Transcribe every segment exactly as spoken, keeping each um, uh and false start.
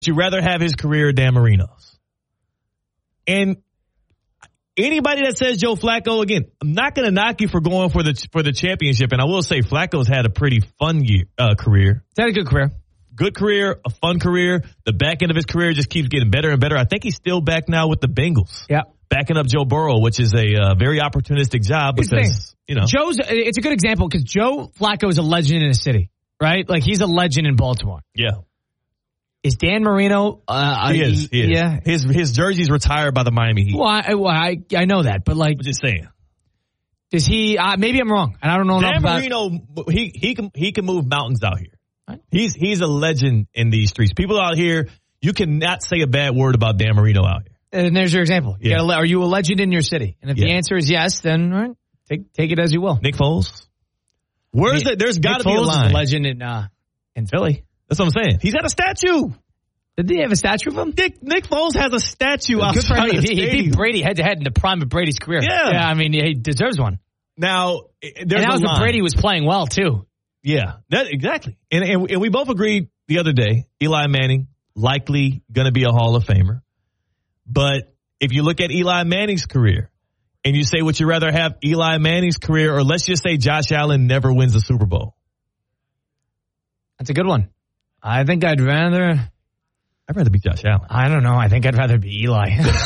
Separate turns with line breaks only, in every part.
you rather have his career or Dan Marino's? And anybody that says Joe Flacco, again, I'm not going to knock you for going for the for the championship. And I will say Flacco's had a pretty fun year, uh, career.
He's had a good career.
Good career, a fun career. The back end of his career just keeps getting better and better. I think he's still back now with the Bengals.
Yeah.
Backing up Joe Burrow, which is a uh, very opportunistic job because, you know.
Joe's, it's a good example because Joe Flacco is a legend in a city, right? Like, he's a legend in Baltimore.
Yeah.
Is Dan Marino? Uh,
he is. He is.
Yeah.
His his jersey's retired by the Miami Heat.
Well, I, well, I, I know that, but like.
I'm just saying.
Does he, uh, maybe I'm wrong, and I don't know
Dan
enough
Marino,
about.
he, he, can, he can move mountains out here.
Right.
He's, he's a legend in these streets. People out here, you cannot say a bad word about Dan Marino out here. And
there's your example. You
yeah.
gotta, are you a legend in your city? And if
yeah.
the answer is yes, then right, take take it as you will.
Nick Foles? Where's it? There's got to be a line.
Is a legend in uh, in Philly.
That's what I'm saying. He's got a statue.
Did they have a statue of him?
Nick, Nick Foles has a statue outside
Good for him.
the
He, he beat Brady head to head in the prime of Brady's career.
Yeah,
yeah. I mean, he deserves one.
Now, there's
and that was when Brady was playing well too.
Yeah, that exactly. And, and and we both agreed the other day, Eli Manning likely going to be a Hall of Famer. But if you look at Eli Manning's career and you say, would you rather have Eli Manning's career or let's just say Josh Allen never wins the Super Bowl?
That's a good one. I think I'd rather.
I'd rather be Josh Allen.
I don't know. I think I'd rather be Eli.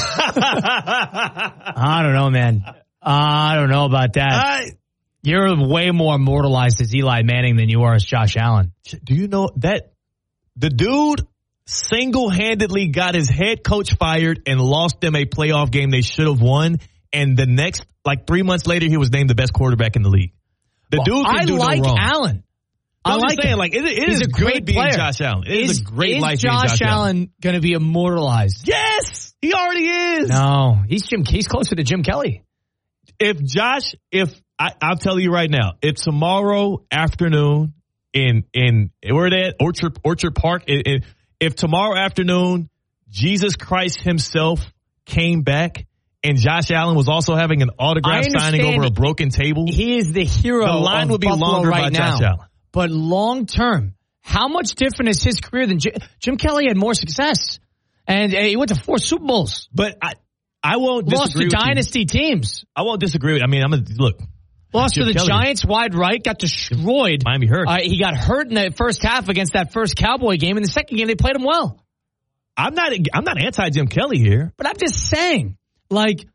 I don't know, man. I don't know about that.
I,
You're way more immortalized as Eli Manning than you are as Josh Allen.
Do you know that the dude single-handedly got his head coach fired and lost them a playoff game they should have won, and the next, like three months later, he was named the best quarterback in the league. The
well,
dude can
I
do
like
no wrong.
Allen. I
I'm
like
saying,
him.
like it, it
He's
is
a great
good being
player.
Josh Allen. It is,
is
a great
is
life
Josh
being Josh
Allen
Allen.
going to be immortalized?
Yes, he already is.
No, he's Jim. He's closer to Jim Kelly.
If Josh, if I, I'll tell you right now, if tomorrow afternoon in in where they at Orchard Orchard Park, it, it, if tomorrow afternoon Jesus Christ himself came back and Josh Allen was also having an autograph signing over a broken table,
he is the hero.
The line
of
would be
Buffalo
longer
right
by
now.
Josh Allen.
But long term, how much different is his career than Jim, Jim Kelly? Had more success, and uh, he went to four Super Bowls.
But I, I won't
lost
disagree
to
with
dynasty
you.
teams.
I won't disagree with. I mean, I'm gonna look.
Lost
Jim
to the
Kelly.
Giants wide right, got destroyed.
Miami hurt.
Uh, he got hurt in the first half against that first Cowboy game. In the second game, they played him well.
I'm not. I'm not anti Jim Kelly here,
but I'm just saying, like,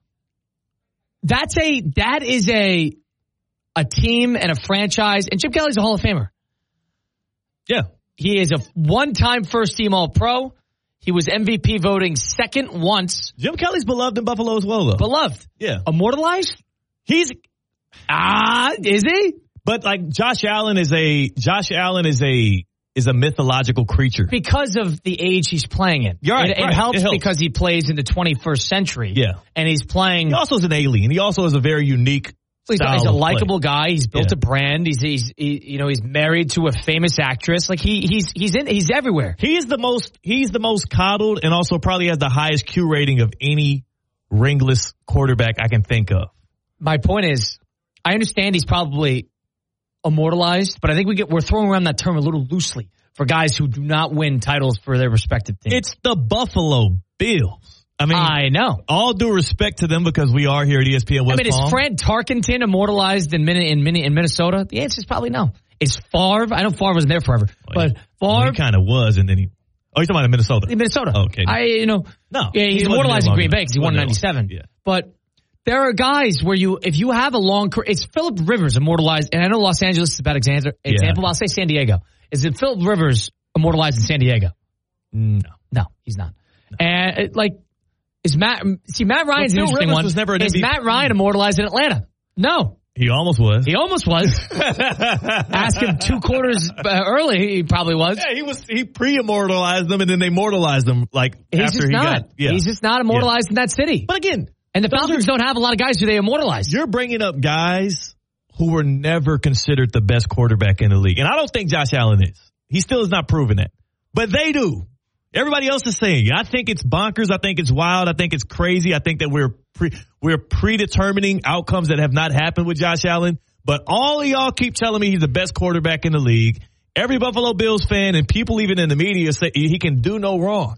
that's a that is a a team and a franchise, and Jim Kelly's a Hall of Famer.
Yeah,
he is a one-time first-team All-Pro. He was M V P voting second once.
Jim Kelly's beloved in Buffalo as well, though.
Beloved,
yeah,
immortalized.
He's
ah, is he?
But like Josh Allen is a Josh Allen is a is a mythological creature
because of the age he's playing in.
You're right,
it, it,
right.
helps
it helps
because he plays in the twenty-first century.
Yeah,
and he's playing.
He also is an alien. He also is a very unique.
He's, he's a likable guy. He's built
yeah.
a brand. He's he's he, you know he's married to a famous actress. Like he he's he's in he's everywhere.
He's the most he's the most coddled and also probably has the highest Q rating of any ringless quarterback I can think of.
My point is, I understand he's probably immortalized, but I think we get we're throwing around that term a little loosely for guys who do not win titles for their respective teams.
It's the Buffalo Bills. I mean,
I know.
All due respect to them because we are here at E S P N West
I mean,
Palm.
is Fred Tarkenton immortalized in, in, in Minnesota? The answer is probably no. Is Favre? I know Favre wasn't there forever, well, but Favre
well, he kind of was, and then he. Oh, you're talking about in Minnesota.
In Minnesota.
Oh, okay.
I, you know,
no,
yeah, he's
he
immortalized in Green Bay because he won in ninety-seven.
Yeah.
But there are guys where you, if you have a long career, it's Phillip Rivers immortalized, and I know Los Angeles is a bad example. Example, yeah. I'll say San Diego. Is it Phillip Rivers immortalized in San Diego?
No,
no, he's not. No. And it, like. Is Matt, see, Matt Ryan's
well,
an interesting
Rivers
one.
Was never an
Is
M V P.
Matt Ryan immortalized in Atlanta? No.
He almost was.
He almost was. Ask him two quarters early, he probably was.
Yeah, he was. He pre-immortalized them, and then they immortalized them like
He's
after
just
he
not.
got. Yeah.
He's just not immortalized yeah. in that city.
But again,
and the Falcons are, don't have a lot of guys who they immortalize.
You're bringing up guys who were never considered the best quarterback in the league, and I don't think Josh Allen is. He still has not proven that, but they do. Everybody else is saying, I think it's bonkers. I think it's wild. I think it's crazy. I think that we're pre, we're predetermining outcomes that have not happened with Josh Allen. But all of y'all keep telling me he's the best quarterback in the league. Every Buffalo Bills fan and people even in the media say he can do no wrong.